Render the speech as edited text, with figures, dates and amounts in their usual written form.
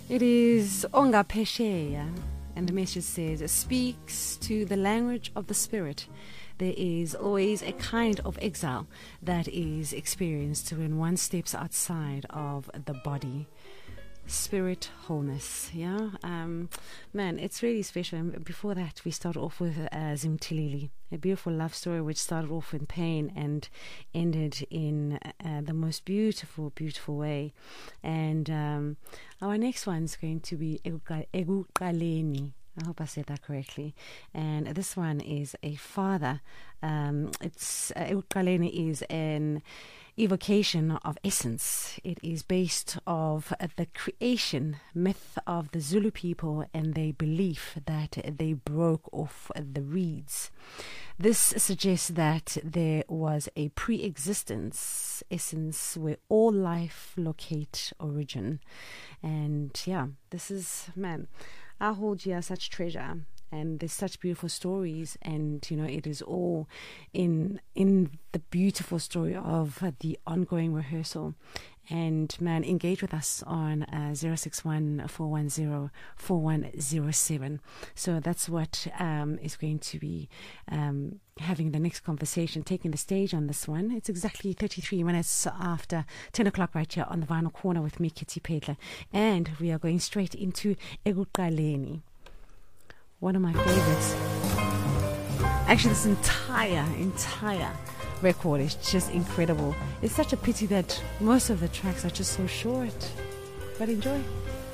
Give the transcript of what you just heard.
It is Ongapesheya, and the message says, speaks to the language of the spirit. There is always a kind of exile that is experienced when one steps outside of the body. Spirit wholeness, yeah. Man, it's really special. And before that, we start off with Zimtilili, a beautiful love story which started off in pain and ended in the most beautiful, beautiful way. And our next one is going to be Eguqaleni. I hope I said that correctly. And this one is a father. Eguqaleni is an evocation of essence. It is based of the creation myth of the Zulu people and their belief that they broke off the reeds. This suggests that there was a pre-existence essence where all life locate origin. And yeah, this is, man, I hold here such treasure. And there's such beautiful stories, and you know it is all in the beautiful story of the ongoing rehearsal. And man, engage with us on 061-410-4107. So that's what is going to be having the next conversation, taking the stage on this one. It's exactly 33 minutes after 10 o'clock right here on the Vinyl Corner with me, Kitty Pedler, and we are going straight into Eguqaleni. One of my favorites. Actually, this entire record is just incredible. It's such a pity that most of the tracks are just so short. But enjoy.